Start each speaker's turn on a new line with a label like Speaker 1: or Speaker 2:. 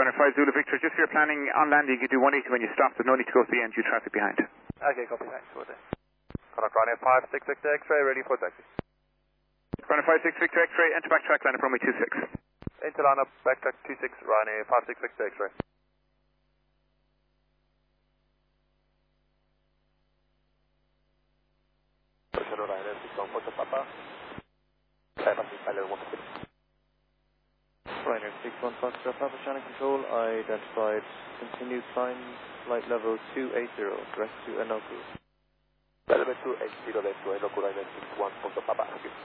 Speaker 1: Runner 5 Zulu Victor, just for your planning on landing, you do 180 when you stop, there's no need to go to the end, you traffic behind.
Speaker 2: Okay, copy, thanks. Will do. Contact Ryanair 56 Victor X-ray, ready for taxi.
Speaker 1: Runner 56 Victor X-ray, enter backtrack, line up runway 26.
Speaker 2: Enter line up, backtrack 26, Ryanair 56 Victor X-ray. Ryanair 614 Papa.
Speaker 3: Ryanair 61 Papa, channel control, identified continued climb, flight level 280, direct to Enoku.
Speaker 2: Level 280, direct to Enoku, Ryanair 61 Papa.